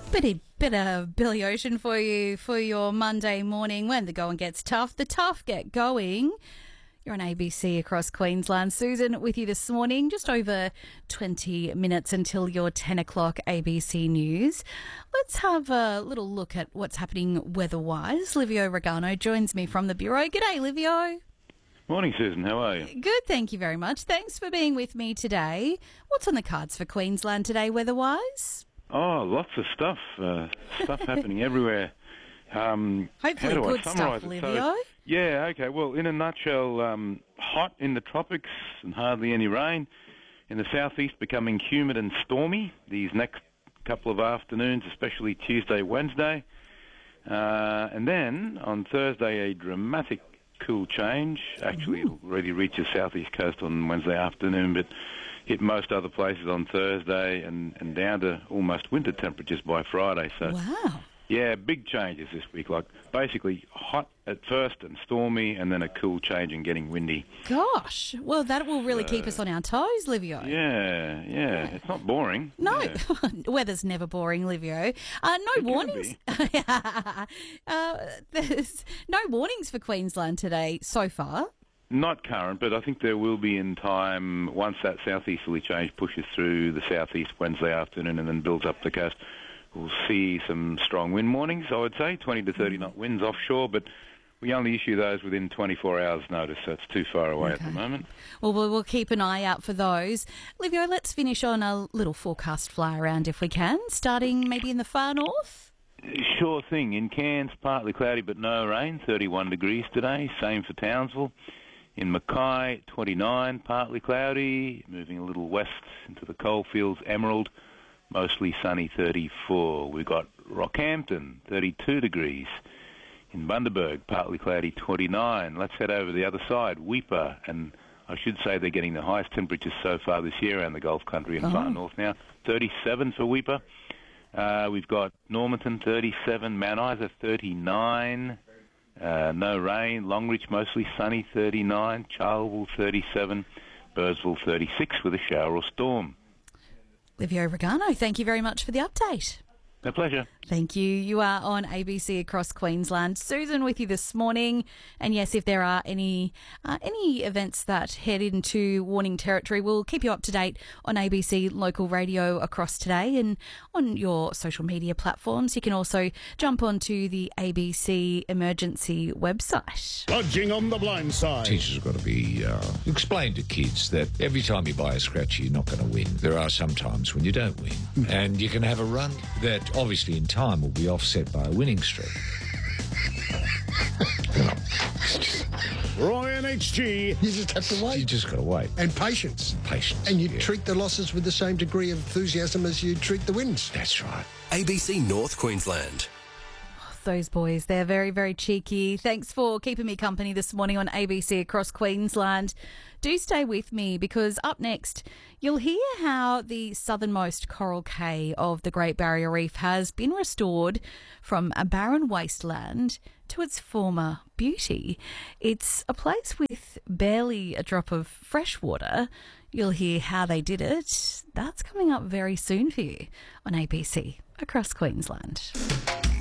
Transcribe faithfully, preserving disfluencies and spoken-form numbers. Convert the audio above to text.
Bit of, bit of Billy Ocean for you for your Monday morning when the going gets tough. The tough get going. You're on A B C across Queensland. Susan with you this morning, just over twenty minutes until your ten o'clock A B C News. Let's have a little look at what's happening weather-wise. Livio Regano joins me from the Bureau. G'day, Livio. Morning, Susan. How are you? Good, thank you very much. Thanks for being with me today. What's on the cards for Queensland today weather-wise? Oh, lots of stuff. Uh, stuff happening everywhere. Um, Hopefully how do good I summarise stuff, it? Livio. So, yeah, okay. Well, in a nutshell, um, hot in the tropics and hardly any rain. In the southeast, becoming humid and stormy these next couple of afternoons, especially Tuesday, Wednesday. Uh, and then on Thursday, a dramatic cool change. Actually, it'll already reach the southeast coast on Wednesday afternoon, but hit most other places on Thursday and, and down to almost winter temperatures by Friday. So, Wow. yeah, big changes this week. Like basically hot at first and stormy, and then a cool change and getting windy. Gosh. Well, that will really keep us on our toes, Livio. Yeah, yeah. It's not boring. No, Yeah. weather's never boring, Livio. Uh, no It can warnings. uh, there's no warnings for Queensland today so far. Not current, but I think there will be in time once that southeasterly change pushes through the southeast Wednesday afternoon and then builds up the coast. We'll see some strong wind warnings, I would say, twenty to thirty knot winds offshore, but we only issue those within twenty-four hours notice, so it's too far away Okay. at the moment. Well, we'll we'll keep an eye out for those. Livio, let's finish on a little forecast fly around if we can, starting maybe in the far north. Sure thing. In Cairns, partly cloudy but no rain, thirty-one degrees today. Same for Townsville. In Mackay, twenty-nine, partly cloudy. Moving a little west into the coalfields, Emerald, mostly sunny, thirty-four. We've got Rockhampton, thirty-two degrees. In Bundaberg, partly cloudy, twenty-nine. Let's head over the other side, Weipa, and I should say they're getting the highest temperatures so far this year around the Gulf Country and Oh. far north now, thirty-seven for Weipa. Uh, we've got Normanton, thirty-seven, Mount Isa, thirty-nine. Uh, no rain. Longreach, mostly sunny, thirty-nine. Charleville, thirty-seven. Burrsville, thirty-six with a shower or storm. Livio Regano, thank you very much for the update. A pleasure. Thank you. You are on A B C across Queensland. Susan with you this morning. And yes, if there are any uh, any events that head into warning territory, we'll keep you up to date on A B C local radio across today and on your social media platforms. You can also jump onto the A B C emergency website. Lodging on the blind side. Teachers have got to be uh, explain to kids that every time you buy a scratcher, you're not going to win. There are some times when you don't win, and you can have a run that obviously in time will be offset by a winning streak. Roy and H G. You just have to You wait. just got to wait. And patience. Patience. And you yeah. treat the losses with the same degree of enthusiasm as you treat the wins. That's right. A B C North Queensland. Those boys, they're very, very cheeky. Thanks for keeping me company this morning on A B C across Queensland. Do stay with me because up next, you'll hear how the southernmost coral cay of the Great Barrier Reef has been restored from a barren wasteland to its former beauty. It's a place with barely a drop of fresh water. You'll hear how they did it. That's coming up very soon for you on A B C across Queensland.